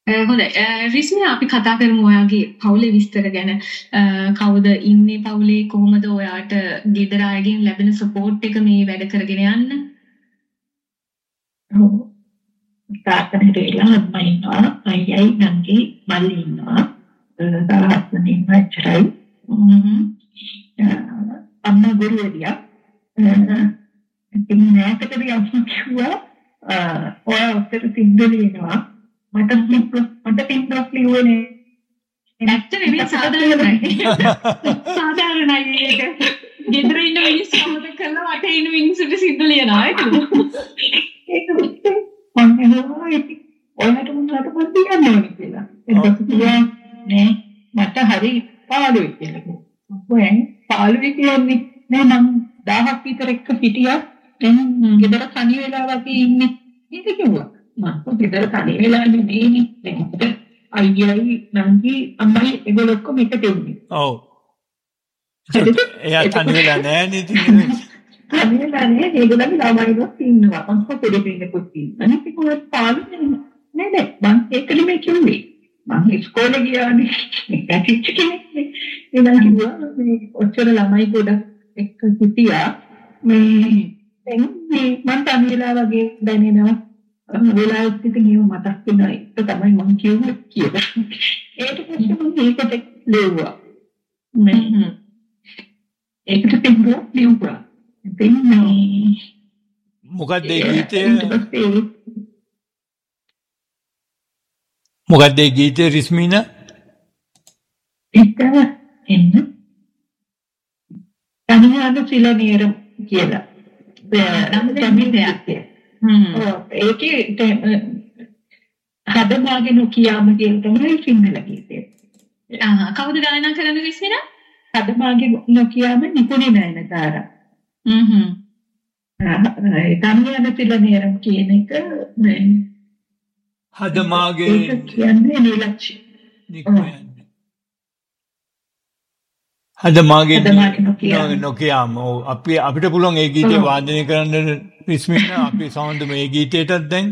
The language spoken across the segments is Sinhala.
හොඳයි. රිස්මි අපි කතා කරමු ඔයාගේ පවුලේ විස්තර ගැන. කවුද ඉන්නේ පවුලේ, කොහොමද ඔයාට ගෙදර අයගෙන් ලැබෙන සපෝට් එක මේ වැඩ කරගෙන යන්න? ඔව්. තාත්තට ඉලා අම්මා ඉන්නවා, අයියයි නංගි මල්ලි ඉන්නවා. තාත්තට ඉන්නවා එච්චරයි. අම්මා ගුරුවරියක්. ඉතින් නැකතදී අම්මා කිව්වා ඔයා ඔතන සින්දු ලියනවා. මට පින්බ්ලොක් ලියුවේ නැත්තේ මේ සාධාරණයි. සාධාරණයි ඒක. ගෙදර ඉන්න මිනිස්සු අමතක කරලා වටේ ඉන්න මිනිස්සුන්ට සින්දු ලියනවා ඒක. ඒක ඔයාලට මොනවද කියන්න ඕනේ කියලා. ඒක කිව්වා නෑ මට හරි පාළුයි කියලා. ඔයන් පාළුයි කියන්නේ නෑ මම 1000ක් විතර එක්ක හිටියා. දැන් ගෙදර තනි වෙලා වගේ ඉන්නේ. ඒක කිව්වා. මම ගෙදර තනි වෙලා නෙමෙයිනේ. අයියයි නංගි අම්මයි ඒගොල්ලෝ ඔක්කොම එකට ඉන්නේ. ඔව්. එයා තනි වෙලා නෑ නේද? තනි වෙලා නෑ ඒගොල්ලන්ගේ ළමයිවත් ඉන්නවා. අම්ම පොඩි කෙනෙකුත් ඉන්නවා. අනිත් කොහොමද පාළුයි නෑ මම ඒක නෙමෙයි කිව්වේ. මම ඉස්කෝලේ ගියානේ. ඒක කිච්චිනේ. එනවා කිව්වා මේ ඔච්චර ළමයි ගොඩක් එක්ක හිටියා. මේ දැන් මම තනි වෙලා වගේ දැනෙනවා. වෙලාවත් ඉතින් ඒව මතක් වෙනවා. ඒක තමයි මම කිව්වේ කියලා. ඒක පස්සේ මම ඒකට ලියුවා. ඒකට පින්බ්ලොක් ලියුවා. ඉතින් මොකක්ද ඒ ගීතය? මොකක්ද ඒ ගීතය රිස්මින? ඒක එන්න තනියාද සිල නේරම් කියලා. ඒකේ හදමාගෙන කියාම කියන තමයි සිංහල ගීතය. කවුද ගායනා කරන්නේ රිස්මින? හදමාගෙන කියාම නිපුණි නයනතාර. තනියාද සිල නේරම් කියන එක හදමාගේ කියන්නේ නිලක්ෂි. හදමාගේ නොකියාම අපිට පුළුවන් ඒ ගීතය වාදනය කරන්න රිස්මින අපි සවුන්ඩ් මේ ගීතයටත් දැන්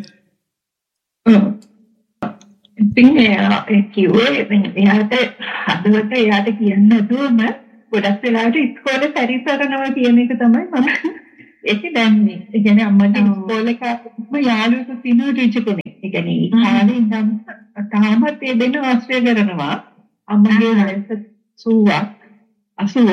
ඉතින් ඒ කිව්වේ එයාට හදවට එයාට කියන්න නැතුවම ගොඩක් වෙලාවට ඉස්කෝලේ පරිසරනවා කියන එක තමයි මම ඒක දැන්නේ. ඒ කියන්නේ අම්මගේ ඉස්කෝලේ කාලෙම යාළුවෙකුට තියෙන ටීචර් කෙනෙක්. ඒ කියන්නේ ඒ කාලේ ඉඳන් තාමත් ඒ දෙන්න ආශ්‍රය කරනවා. අම්මගේ වයස 80ක්.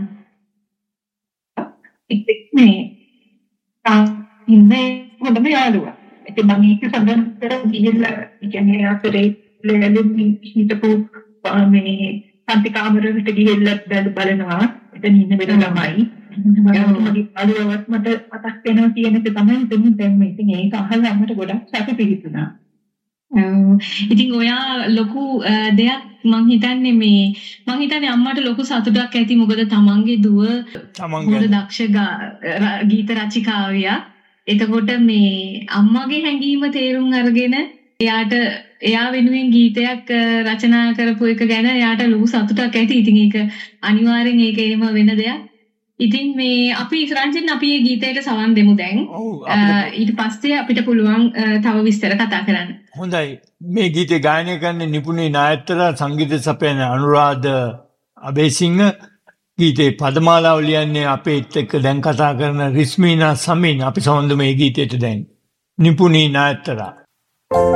ඉතින් මේ ඉන්නේ හොඳම යාළුවා. ඉතින් මම ඒක සඳහන් කරලා ගිහිල්ලා කියන්නේ අපේ ලෙවලින් හිටපු මේ පන්ති කාමරයකට ගිහිල්ලා බලනවා. එතන ඉන්න වෙන ළමයි. මගේ යාළුවාවත් මට මතක් වෙනවා කියන එක තමයි දැන් මේ ඉතින් ඒක අහලා අපිට ගොඩක් සැප පිහිටුණා. ඉතින් ඔයා ලොකු දෙයක් මං හිතන්නේ අම්මට ලොකු සතුටක් ඇති මොකද තමන්ගේ දුව හොඳ දක්ෂ ගීත රචිකාවියක්. එතකොට මේ අම්මගේ හැඟීම තේරුම් අරගෙන එයා වෙනුවෙන් ගීතයක් රචනා කරපු එක ගැන එයාට ලොකු සතුටක් ඇති. ඉතින් ඒක අනිවාර්යෙන් ඒක එහෙම වෙන දෙයක්. ඉතින් මේ අපි රංජන් අපි මේ ගීතයට සවන් දෙමු දැන්. ඊට පස්සේ අපිට පුළුවන් තව විස්තර කතා කරන්න. හොඳයි. මේ ගීතය ගායනය කරන්නේ නිපුණී නායත්තර සංගීත සපයන අනුරාධ අබේසිංහ. ගීතේ පදමාලාව ලියන්නේ අපේත් එක්ක දැන් කතා කරන රිස්මිනා සමින්. අපි සමන්ද මේ ගීතයට දැන් නිපුණී නායත්තර